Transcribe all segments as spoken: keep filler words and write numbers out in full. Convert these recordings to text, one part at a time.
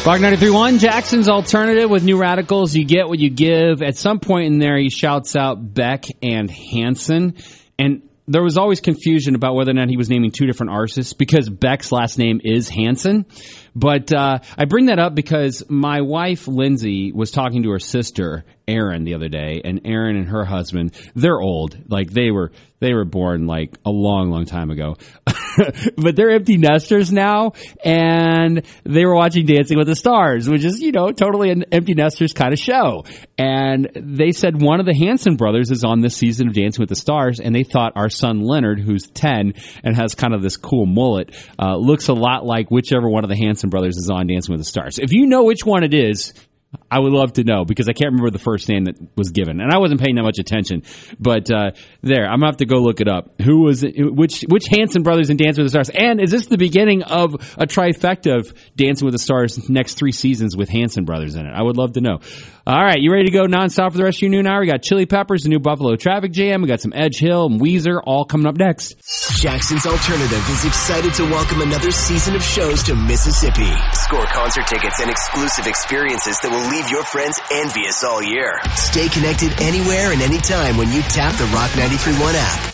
Rock ninety-three point one, Jackson's Alternative with New Radicals. You get what you give. At some point in there, he shouts out Beck and Hanson. And there was always confusion about whether or not he was naming two different artists because Beck's last name is Hanson. But uh, I bring that up because my wife, Lindsay, was talking to her sister, Erin, the other day. And Erin and her husband, they're old. Like, they were they were born, like, a long, long time ago. But they're empty nesters now. And they were watching Dancing with the Stars, which is, you know, totally an empty nesters kind of show. And they said one of the Hanson brothers is on this season of Dancing with the Stars. And they thought our son Leonard, who's ten and has kind of this cool mullet, uh, looks a lot like whichever one of the Hanson brothers is on Dancing with the Stars. If you know which one it is, I would love to know because I can't remember the first name that was given, and I wasn't paying that much attention. But uh, there, I'm gonna have to go look it up. Who was it, which which Hanson brothers in Dancing with the Stars? And is this the beginning of a trifecta of Dancing with the Stars next three seasons with Hanson brothers in it? I would love to know. All right, you ready to go nonstop for the rest of your noon hour? We got Chili Peppers, the new Buffalo Traffic Jam. We got some Edge Hill and Weezer, all coming up next. Jackson's Alternative is excited to welcome another season of shows to Mississippi. Score concert tickets and exclusive experiences that will leave your friends envious all year. Stay connected anywhere and anytime when you tap the Rock ninety-three point one app.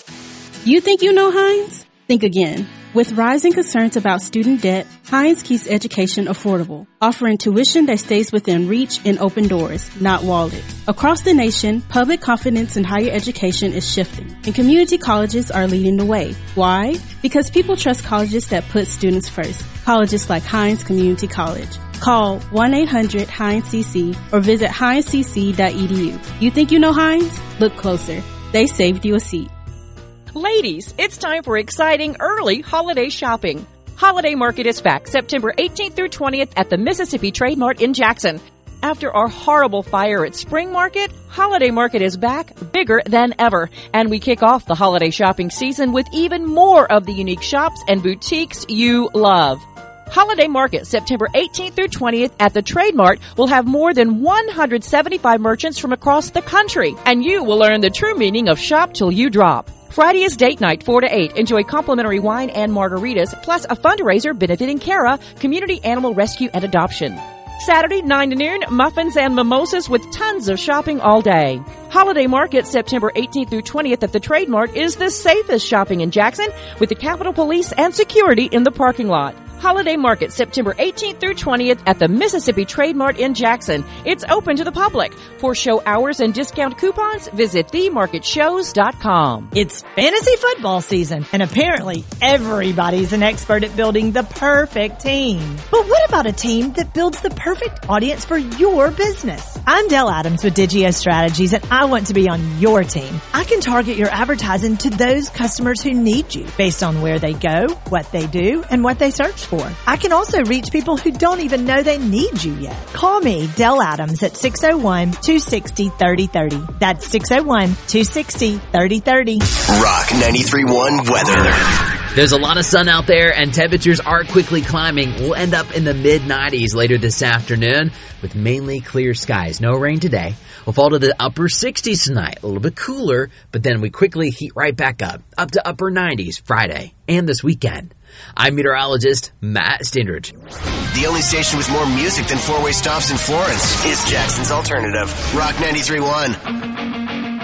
You think you know Heinz? Think again. With rising concerns about student debt, Heinz keeps education affordable, offering tuition that stays within reach and open doors, not walled. Across the nation, public confidence in higher education is shifting, and community colleges are leading the way. Why? Because people trust colleges that put students first. Colleges like Heinz Community College. Call one eight hundred Heinz C C or visit heinz c c dot e d u. You think you know Heinz? Look closer. They saved you a seat. Ladies, it's time for exciting early holiday shopping. Holiday Market is back September eighteenth through twentieth at the Mississippi Trade Mart in Jackson. After our horrible fire at Spring Market, Holiday Market is back bigger than ever. And we kick off the holiday shopping season with even more of the unique shops and boutiques you love. Holiday Market, September eighteenth through twentieth at the Trade Mart, will have more than one hundred seventy-five merchants from across the country. And you will learn the true meaning of shop till you drop. Friday is date night, four to eight. Enjoy complimentary wine and margaritas, plus a fundraiser benefiting Cara, Community Animal Rescue and Adoption. Saturday, nine to noon, muffins and mimosas with tons of shopping all day. Holiday Market, September eighteenth through twentieth at the Trade Mart is the safest shopping in Jackson with the Capitol Police and security in the parking lot. Holiday Market, September eighteenth through twentieth at the Mississippi Trade Mart in Jackson. It's open to the public. For show hours and discount coupons, visit the market shows dot com. It's fantasy football season, and apparently everybody's an expert at building the perfect team. But what about a team that builds the perfect audience for your business? I'm Del Adams with Digio Strategies, and I want to be on your team. I can target your advertising to those customers who need you based on where they go, what they do, and what they search for. I can also reach people who don't even know they need you yet. Call me, Del Adams, at six oh one, two six oh, three oh three oh. That's six oh one, two six oh, three oh three oh. Rock ninety-three point one weather. There's a lot of sun out there, and temperatures are quickly climbing. We'll end up in the mid nineties later this afternoon with mainly clear skies. No rain today. We'll fall to the upper sixties tonight, a little bit cooler, but then we quickly heat right back up, up to upper nineties Friday and this weekend. I'm meteorologist Matt Stindridge. The only station with more music than four-way stops in Florence is Jackson's Alternative. Rock ninety-three point one.